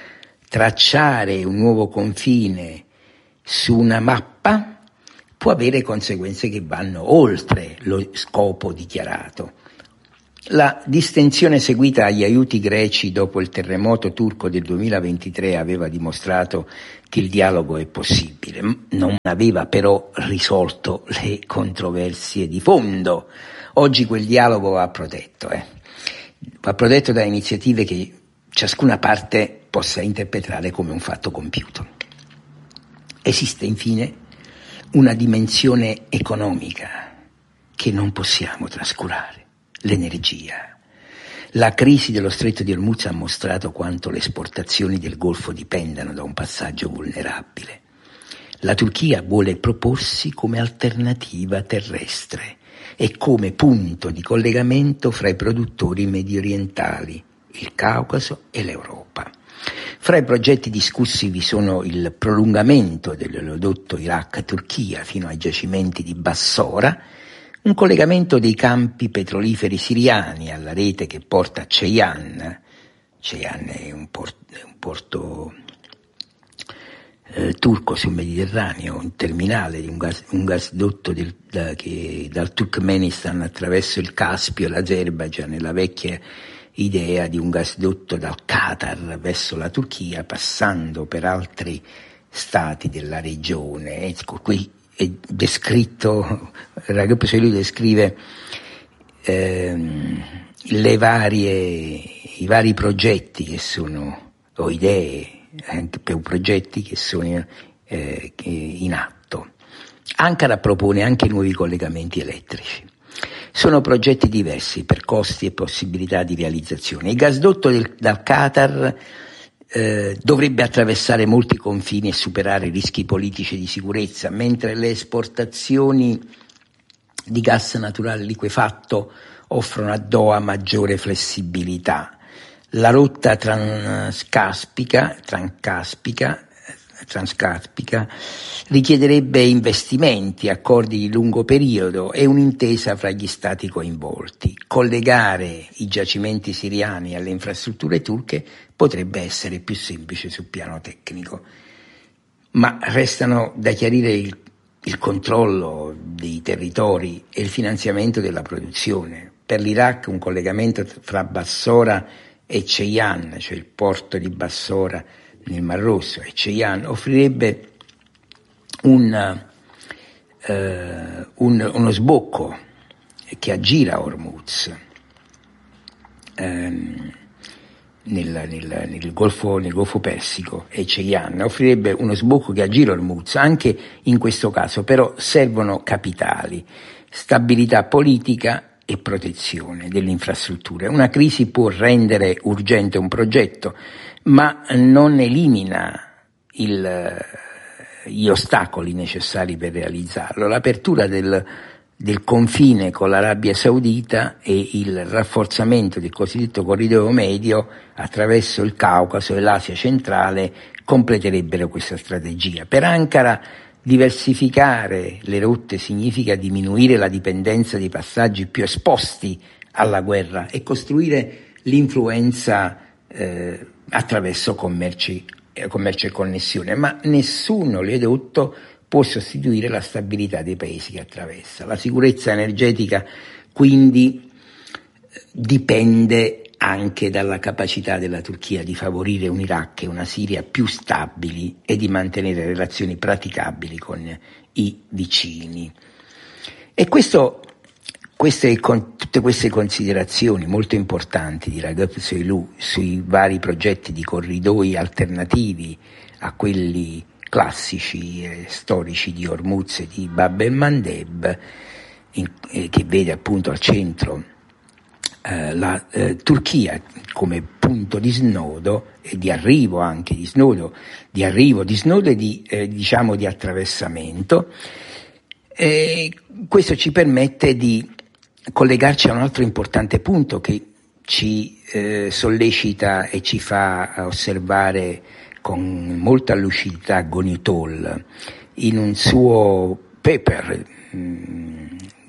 tracciare un nuovo confine su una mappa può avere conseguenze che vanno oltre lo scopo dichiarato. La distensione seguita agli aiuti greci dopo il terremoto turco del duemilaventitré aveva dimostrato che il dialogo è possibile, non aveva però risolto le controversie di fondo. Oggi quel dialogo va protetto, eh. va protetto da iniziative che ciascuna parte possa interpretare come un fatto compiuto. Esiste infine una dimensione economica che non possiamo trascurare. L'energia. La crisi dello Stretto di Hormuz ha mostrato quanto le esportazioni del Golfo dipendano da un passaggio vulnerabile. La Turchia vuole proporsi come alternativa terrestre e come punto di collegamento fra i produttori mediorientali, il Caucaso e l'Europa. Fra i progetti discussi vi sono il prolungamento dell'oleodotto Iraq-Turchia fino ai giacimenti di Bassora, un collegamento dei campi petroliferi siriani alla rete che porta a Ceyhan. Ceyhan è un porto, è un porto eh, turco sul Mediterraneo, un terminale di un, gas, un gasdotto del, da, che dal Turkmenistan attraverso il Caspio e l'Azerbaigian, nella vecchia idea di un gasdotto dal Qatar verso la Turchia, passando per altri stati della regione. Ecco, qui è descritto, Ragab Soylu descrive ehm, le varie, i vari progetti che sono, o idee, anche per progetti che sono eh, in atto. Ankara propone anche nuovi collegamenti elettrici. Sono progetti diversi per costi e possibilità di realizzazione. Il gasdotto del, dal Qatar Eh, dovrebbe attraversare molti confini e superare i rischi politici e di sicurezza, mentre le esportazioni di gas naturale liquefatto offrono a Doha maggiore flessibilità. La rotta transcaspica, transcaspica, transcaspica richiederebbe investimenti, accordi di lungo periodo e un'intesa fra gli stati coinvolti. Collegare i giacimenti siriani alle infrastrutture turche potrebbe essere più semplice sul piano tecnico, ma restano da chiarire il, il controllo dei territori e il finanziamento della produzione. Per l'Iraq un collegamento fra Bassora e Ceyhan, cioè il porto di Bassora nel Mar Rosso, e Ceyhan offrirebbe un, eh, un, uno sbocco che aggira Hormuz ehm, nel, nel, nel, Golfo, nel Golfo Persico, e Ceyhan offrirebbe uno sbocco che aggira Hormuz. Anche in questo caso però servono capitali, stabilità politica e protezione delle infrastrutture. Una crisi può rendere urgente un progetto, ma non elimina il, gli ostacoli necessari per realizzarlo. L'apertura del, del confine con l'Arabia Saudita e il rafforzamento del cosiddetto corridoio medio attraverso il Caucaso e l'Asia centrale completerebbero questa strategia. Per Ankara diversificare le rotte significa diminuire la dipendenza dei passaggi più esposti alla guerra e costruire l'influenza eh, attraverso commerci, eh, commercio e connessione, ma nessun oleodotto può sostituire la stabilità dei paesi che attraversa. La sicurezza energetica quindi dipende anche dalla capacità della Turchia di favorire un Iraq e una Siria più stabili e di mantenere relazioni praticabili con i vicini. E questo, queste, con, tutte queste considerazioni molto importanti di Ragab Soylu sui vari progetti di corridoi alternativi a quelli classici e storici di Hormuz e di Bab el-Mandeb, in, eh, che vede appunto al centro eh, la eh, Turchia come punto di snodo e di arrivo anche di snodo, di arrivo, di snodo e di, eh, diciamo di attraversamento. E questo ci permette di collegarci a un altro importante punto che ci eh, sollecita e ci fa osservare con molta lucidità Gonitol in un suo paper, mh,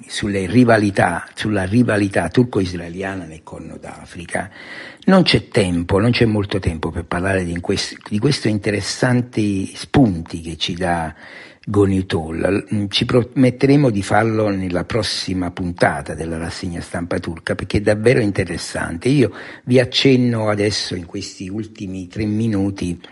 sulle rivalità, sulla rivalità turco-israeliana nel Corno d'Africa. Non c'è tempo, non c'è molto tempo per parlare di questo, di questi interessanti spunti che ci dà Gonitol. Ci prometteremo di farlo nella prossima puntata della rassegna stampa turca, perché è davvero interessante. Io vi accenno adesso in questi ultimi tre minuti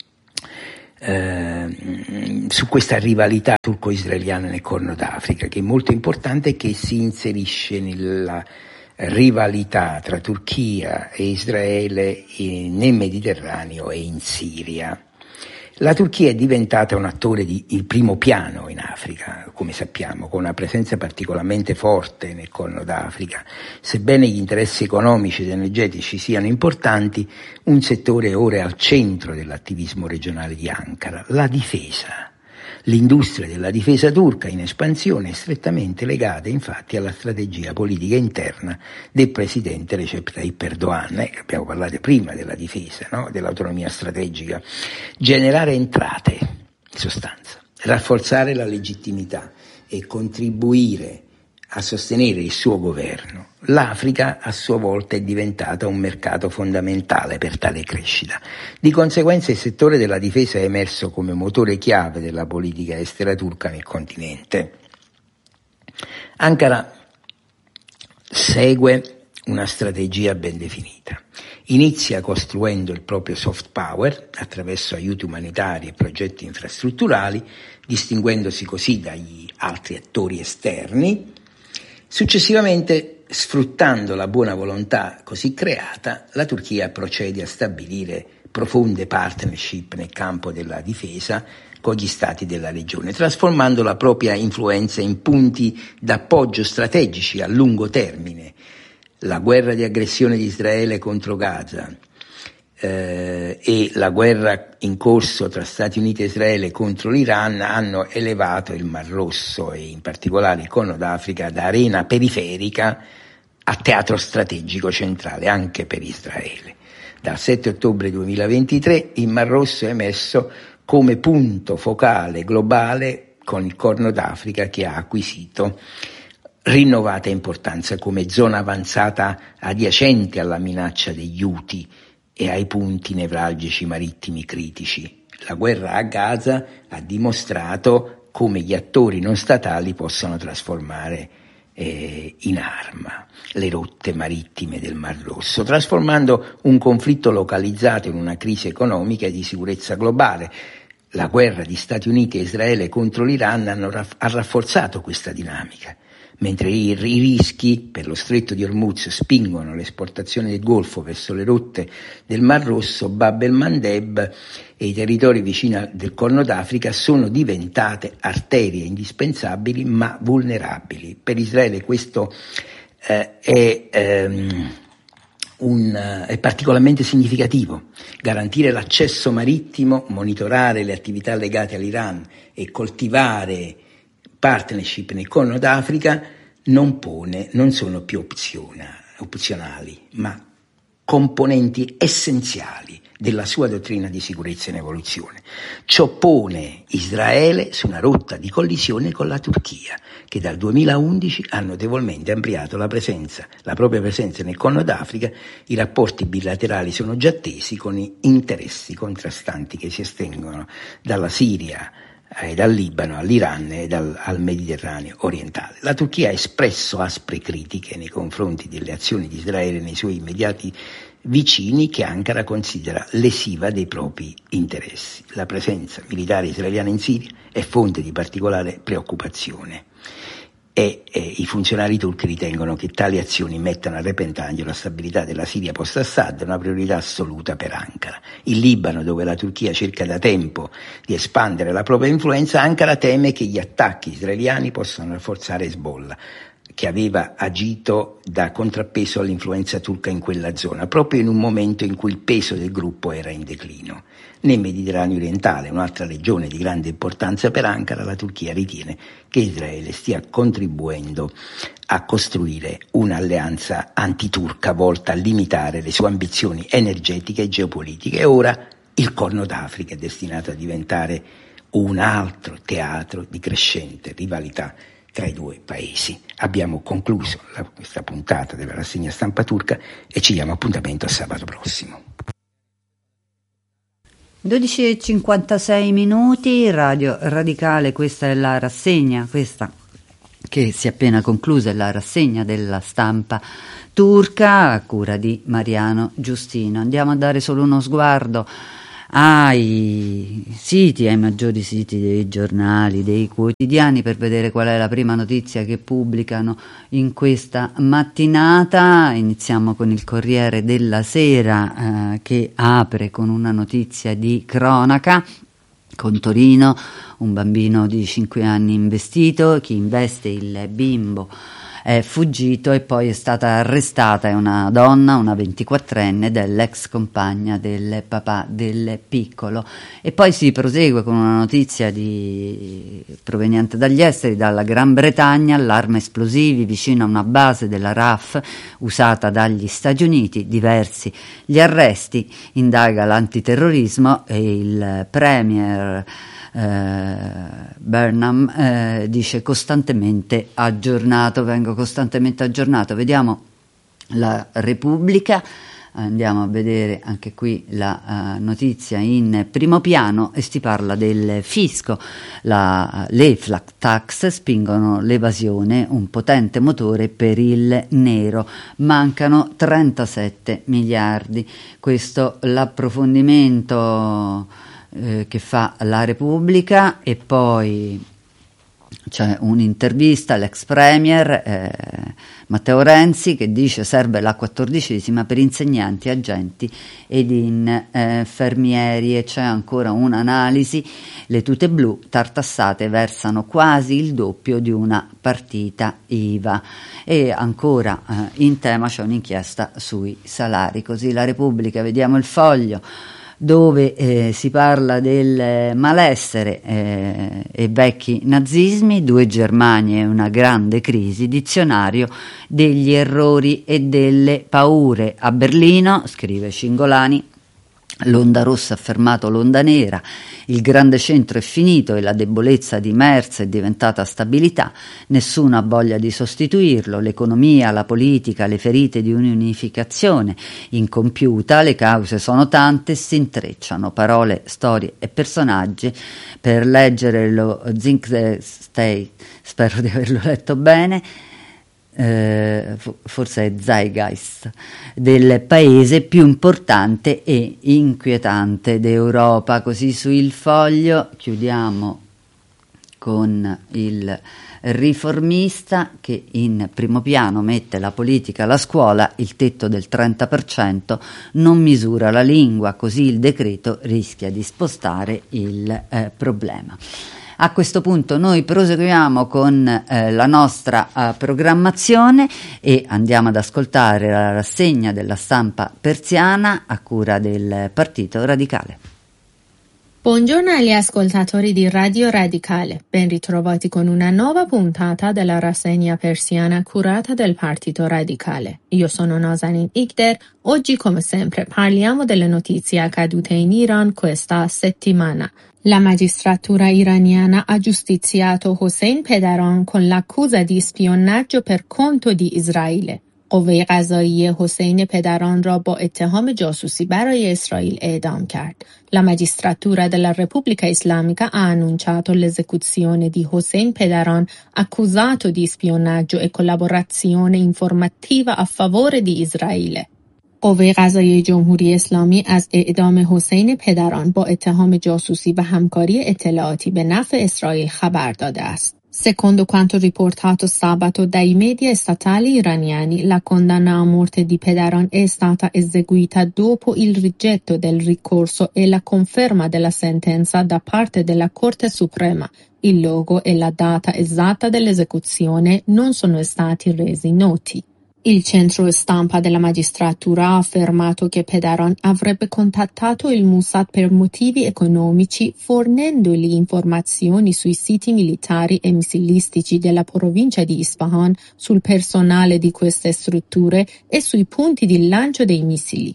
eh, su questa rivalità turco-israeliana nel Corno d'Africa, che è molto importante e che si inserisce nella rivalità tra Turchia e Israele nel Mediterraneo e in Siria. La Turchia è diventata un attore di il primo piano in Africa, come sappiamo, con una presenza particolarmente forte nel Corno d'Africa. Sebbene gli interessi economici ed energetici siano importanti, un settore ora è al centro dell'attivismo regionale di Ankara: la difesa. L'industria della difesa turca in espansione è strettamente legata infatti alla strategia politica interna del presidente Recep Tayyip Erdogan. Eh, abbiamo parlato prima della difesa, no? Dell'autonomia strategica. Generare entrate, in sostanza, rafforzare la legittimità e contribuire a sostenere il suo governo. L'Africa a sua volta è diventata un mercato fondamentale per tale crescita. Di conseguenza il settore della difesa è emerso come motore chiave della politica estera turca nel continente. Ankara segue una strategia ben definita. Inizia costruendo il proprio soft power attraverso aiuti umanitari e progetti infrastrutturali, distinguendosi così dagli altri attori esterni. Successivamente, sfruttando la buona volontà così creata, la Turchia procede a stabilire profonde partnership nel campo della difesa con gli stati della regione, trasformando la propria influenza in punti d'appoggio strategici a lungo termine. La guerra di aggressione di Israele contro Gaza eh, e la guerra in corso tra Stati Uniti e Israele contro l'Iran hanno elevato il Mar Rosso e in particolare il Corno d'Africa da arena periferica a teatro strategico centrale anche per Israele. Dal sette ottobre duemilaventitré il Mar Rosso è emerso come punto focale globale con il Corno d'Africa che ha acquisito rinnovata importanza come zona avanzata adiacente alla minaccia degli Houthi e ai punti nevralgici marittimi critici. La guerra a Gaza ha dimostrato come gli attori non statali possono trasformare eh, in arma le rotte marittime del Mar Rosso, trasformando un conflitto localizzato in una crisi economica e di sicurezza globale. La guerra di Stati Uniti e Israele contro l'Iran hanno raff- ha rafforzato questa dinamica. Mentre i, i rischi per lo stretto di Hormuz spingono l'esportazione del Golfo verso le rotte del Mar Rosso, Bab el-Mandeb e i territori vicini del Corno d'Africa sono diventate arterie indispensabili ma vulnerabili. Per Israele questo eh, è, ehm, un, è particolarmente significativo. Garantire l'accesso marittimo, monitorare le attività legate all'Iran e coltivare partnership nel Corno d'Africa non pone, non sono più opziona, opzionali, ma componenti essenziali della sua dottrina di sicurezza in evoluzione. Ciò pone Israele su una rotta di collisione con la Turchia, che dal duemilaundici ha notevolmente ampliato la presenza, la propria presenza nel Corno d'Africa. I rapporti bilaterali sono già tesi con interessi contrastanti che si estendono dalla Siria e dal Libano all'Iran e dal, al Mediterraneo orientale. La Turchia ha espresso aspre critiche nei confronti delle azioni di Israele nei suoi immediati vicini, che Ankara considera lesiva dei propri interessi. La presenza militare israeliana in Siria è fonte di particolare preoccupazione e, e i funzionari turchi ritengono che tali azioni mettano a repentaglio la stabilità della Siria post-Assad, una priorità assoluta per Ankara. Il Libano, dove la Turchia cerca da tempo di espandere la propria influenza, Ankara teme che gli attacchi israeliani possano rafforzare Hezbollah, che aveva agito da contrappeso all'influenza turca in quella zona, proprio in un momento in cui il peso del gruppo era in declino. Nel Mediterraneo orientale, un'altra regione di grande importanza per Ankara, la Turchia ritiene che Israele stia contribuendo a costruire un'alleanza antiturca volta a limitare le sue ambizioni energetiche e geopolitiche. E ora il Corno d'Africa è destinato a diventare un altro teatro di crescente rivalità tra i due paesi. Abbiamo concluso la, questa puntata della rassegna stampa turca e ci diamo appuntamento a sabato prossimo. dodici e cinquantasei minuti, Radio Radicale, questa è la rassegna, questa che si è appena conclusa, è la rassegna della stampa turca a cura di Mariano Giustino. Andiamo a dare solo uno sguardo ai siti, ai maggiori siti dei giornali, dei quotidiani, per vedere qual è la prima notizia che pubblicano in questa mattinata. Iniziamo con il Corriere della Sera eh, che apre con una notizia di cronaca. Con Torino, un bambino di cinque anni investito, chi investe il bimbo è fuggito e poi è stata arrestata, è una donna, una ventiquattrenne, dell'ex compagna del papà del piccolo. E poi si prosegue con una notizia di, proveniente dagli esteri, dalla Gran Bretagna, allarme esplosivi vicino a una base della R A F usata dagli Stati Uniti, diversi gli arresti, indaga l'antiterrorismo e il premier Eh, Burnham eh, dice costantemente aggiornato, vengo costantemente aggiornato. Vediamo la Repubblica, andiamo a vedere anche qui la uh, notizia in primo piano e si parla del fisco. La, le flat tax spingono l'evasione, un potente motore per il nero, mancano trentasette miliardi. Questo l'approfondimento che fa la Repubblica. E poi c'è un'intervista all'ex premier eh, Matteo Renzi che dice serve la quattordicesima per insegnanti, agenti ed infermieri. E c'è ancora un'analisi: le tute blu tartassate versano quasi il doppio di una partita I V A. E ancora eh, in tema c'è un'inchiesta sui salari. Così la Repubblica. Vediamo il Foglio, dove eh, si parla del malessere eh, e vecchi nazismi, due Germanie e una grande crisi, dizionario degli errori e delle paure. A Berlino, scrive Cingolani, l'onda rossa ha fermato l'onda nera, il grande centro è finito e la debolezza di Merz è diventata stabilità, nessuno ha voglia di sostituirlo, l'economia, la politica, le ferite di un'unificazione incompiuta, le cause sono tante e si intrecciano, parole, storie e personaggi. Per leggere lo Think State, spero di averlo letto bene, Eh, forse è Zeitgeist, del paese più importante e inquietante d'Europa. Così su Il Foglio. Chiudiamo con il Riformista che in primo piano mette la politica alla scuola, il tetto del trenta per cento non misura la lingua, così il decreto rischia di spostare il eh, problema. A questo punto noi proseguiamo con eh, la nostra eh, programmazione e andiamo ad ascoltare la rassegna della stampa persiana a cura del Partito Radicale. Buongiorno agli ascoltatori di Radio Radicale, ben ritrovati con una nuova puntata della rassegna persiana curata del Partito Radicale. Io sono Nazanin Ikder, oggi come sempre parliamo delle notizie accadute in Iran questa settimana. La magistratura iraniana ha giustiziato Hossein Pederan con l'accusa di spionaggio per conto di Israele. قوه قضاییه حسین پدران را با اتهام جاسوسی برای اسرائیل اعدام کرد. La magistratura della Repubblica Islamica ha annunciato l'esecuzione di Hossein Pederan, accusato di spionaggio e collaborazione informativa a favore di Israele. قوه قضاییه جمهوری اسلامی از اعدام حسین پدران با اتهام جاسوسی و همکاری اطلاعاتی به نفع اسرائیل خبر داده است. Secondo quanto riportato sabato dai media statali iraniani, la condanna a morte di Pederan è stata eseguita dopo il rigetto del ricorso e la conferma della sentenza da parte della Corte Suprema. Il luogo e la data esatta dell'esecuzione non sono stati resi noti. Il centro stampa della magistratura ha affermato che Pederan avrebbe contattato il Mossad per motivi economici, fornendogli informazioni sui siti militari e missilistici della provincia di Isfahan, sul personale di queste strutture e sui punti di lancio dei missili.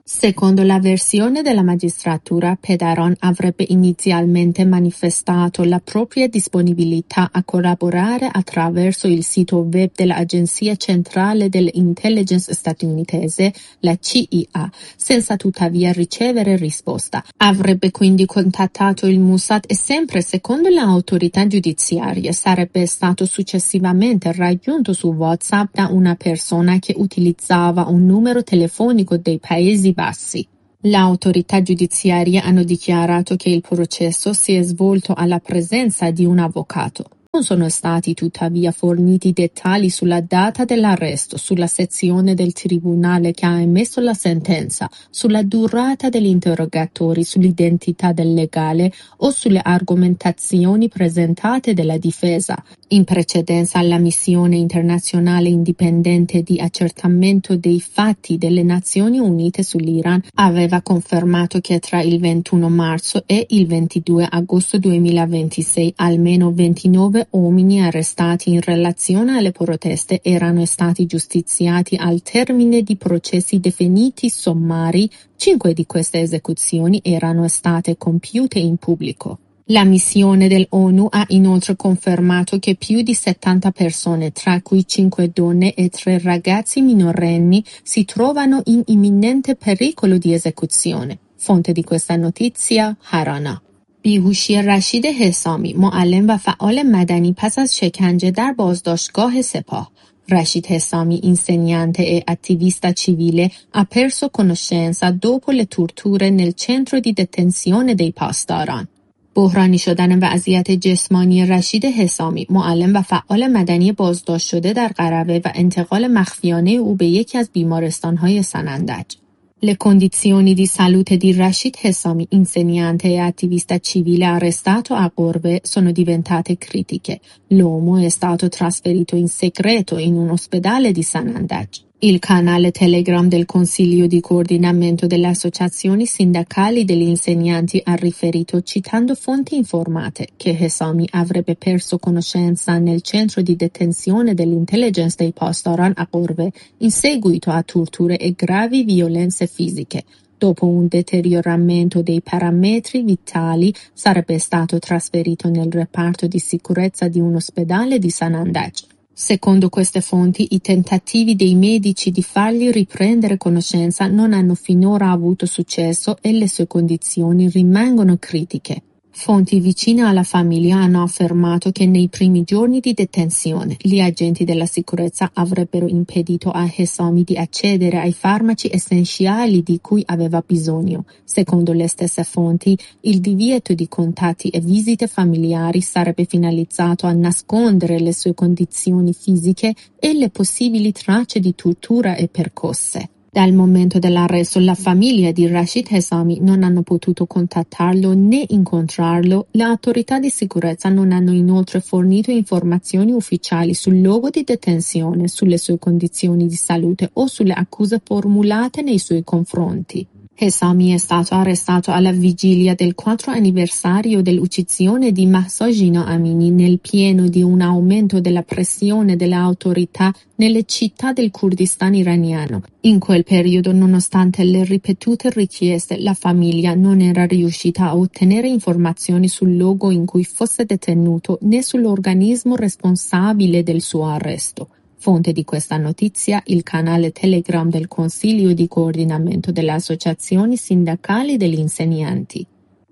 Secondo la versione della magistratura, Pederon avrebbe inizialmente manifestato la propria disponibilità a collaborare attraverso il sito web dell'Agenzia Centrale dell'Intelligence statunitense, la C I A, senza tuttavia ricevere risposta. Avrebbe quindi contattato il Mossad e sempre secondo le autorità giudiziarie sarebbe stato successivamente raggiunto su WhatsApp da una persona che utilizzava un numero telefonico dei Paesi Bassi. Le autorità giudiziarie hanno dichiarato che il processo si è svolto alla presenza di un avvocato. Non sono stati tuttavia forniti dettagli sulla data dell'arresto, sulla sezione del tribunale che ha emesso la sentenza, sulla durata degli interrogatori, sull'identità del legale o sulle argomentazioni presentate dalla difesa. In precedenza, la missione internazionale indipendente di accertamento dei fatti delle Nazioni Unite sull'Iran aveva confermato che tra il ventuno marzo e il ventidue agosto duemilaventisei almeno ventinove uomini arrestati in relazione alle proteste erano stati giustiziati al termine di processi definiti sommari. Cinque di queste esecuzioni erano state compiute in pubblico. La missione dell'ONU ha inoltre confermato che più di settanta persone, tra cui cinque donne e tre ragazzi minorenni, si trovano in imminente pericolo di esecuzione. Fonte di questa notizia, Harana. بیهوشی رشید حسامی معلم و فعال مدنی پس از شکنجه در بازداشتگاه سپاه. Rashid Hessami, insegnante e attivista civile, ha perso conoscenza dopo le torture nel centro di detenzione dei پاسداران. بحرانی شدن وضعیت جسمانی رشید حسامی، معلم و فعال مدنی بازداشت شده در قروه و انتقال مخفیانه او به یکی از بیمارستان‌های سنندج. Le condizioni di salute di Rashid Hessami, insegnante e attivista civile arrestato a Qorve, sono diventate critiche. L'uomo è stato trasferito in segreto in un ospedale di Sanandaj. Il canale Telegram del Consiglio di coordinamento delle associazioni sindacali degli insegnanti ha riferito, citando fonti informate, che Hessami avrebbe perso conoscenza nel centro di detenzione dell'intelligence dei Pasdaran a Qorve in seguito a torture e gravi violenze fisiche. Dopo un deterioramento dei parametri vitali, sarebbe stato trasferito nel reparto di sicurezza di un ospedale di Sanandaj. Secondo queste fonti, i tentativi dei medici di fargli riprendere conoscenza non hanno finora avuto successo e le sue condizioni rimangono critiche. Fonti vicine alla famiglia hanno affermato che nei primi giorni di detenzione gli agenti della sicurezza avrebbero impedito a Hessami di accedere ai farmaci essenziali di cui aveva bisogno. Secondo le stesse fonti, il divieto di contatti e visite familiari sarebbe finalizzato a nascondere le sue condizioni fisiche e le possibili tracce di tortura e percosse. Dal momento dell'arresto, la famiglia di Rashid Hessami non hanno potuto contattarlo né incontrarlo. Le autorità di sicurezza non hanno inoltre fornito informazioni ufficiali sul luogo di detenzione, sulle sue condizioni di salute o sulle accuse formulate nei suoi confronti. Hessami è stato arrestato alla vigilia del quattro anniversario dell'uccisione di Mahsa Jina Amini nel pieno di un aumento della pressione delle autorità nelle città del Kurdistan iraniano. In quel periodo, nonostante le ripetute richieste, la famiglia non era riuscita a ottenere informazioni sul luogo in cui fosse detenuto né sull'organismo responsabile del suo arresto. Fonte di questa notizia, il canale Telegram del Consiglio di coordinamento delle associazioni sindacali degli insegnanti.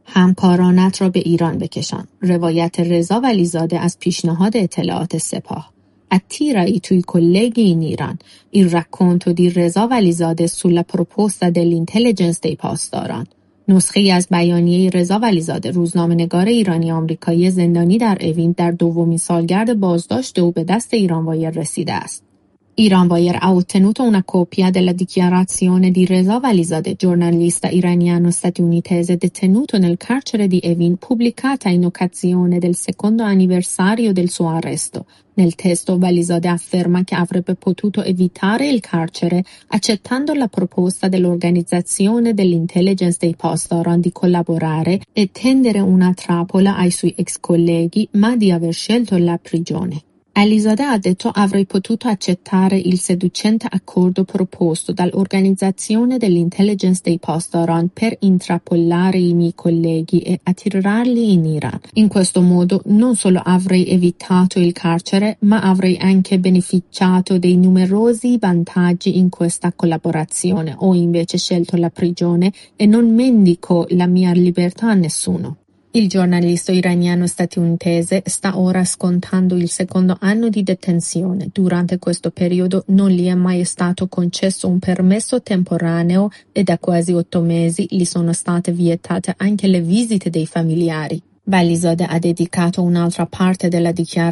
همکارانت را به ایران بکشان. روایت رضا ولیزاده از پیشنهاد اطلاعات سپاه. Attirai i tuoi colleghi in Iran. Il racconto di Reza Valizadeh sulla proposta dell'intelligence dei پاسداران. نسخه‌ای از بیانیه رضا ولیزاده، روزنامه‌نگار ایرانی آمریکایی زندانی در اوین، در دومین سالگرد بازداشت او به دست ایران وایر رسیده است. Iran Wire ha ottenuto una copia della dichiarazione di Reza Valizadeh, giornalista iraniano-statunitense detenuto nel carcere di Evin, pubblicata in occasione del secondo anniversario del suo arresto. Nel testo Valizadeh afferma che avrebbe potuto evitare il carcere accettando la proposta dell'organizzazione dell'intelligence dei Pasdaran di collaborare e tendere una trappola ai suoi ex colleghi, ma di aver scelto la prigione. Alizadeh ha detto avrei potuto accettare il seducente accordo proposto dall'organizzazione dell'intelligence dei post-Iran per intrappolare i miei colleghi e attirarli in Iran. In questo modo non solo avrei evitato il carcere, ma avrei anche beneficiato dei numerosi vantaggi in questa collaborazione. Ho invece scelto la prigione e non mendico la mia libertà a nessuno. Il giornalista iraniano statunitense sta ora scontando il secondo anno di detenzione. Durante questo periodo non gli è mai stato concesso un permesso temporaneo e da quasi otto mesi gli sono state vietate anche le visite dei familiari. Balizadeh ha dedicato un'altra parte della dichiarazione